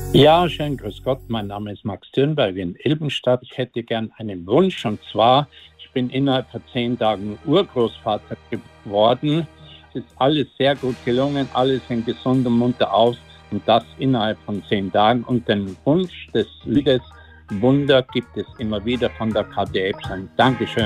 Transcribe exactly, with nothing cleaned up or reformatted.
Ja, schönen grüß Gott. Mein Name ist Max Dürnberg in Ilbenstadt. Ich hätte gern einen Wunsch, und zwar, ich bin innerhalb von zehn Tagen Urgroßvater geworden. Es ist alles sehr gut gelungen, alle sind gesund und munter auf, und das innerhalb von zehn Tagen. Und den Wunsch des Liedes Wunder gibt es immer wieder von der K D Epstein. Dankeschön.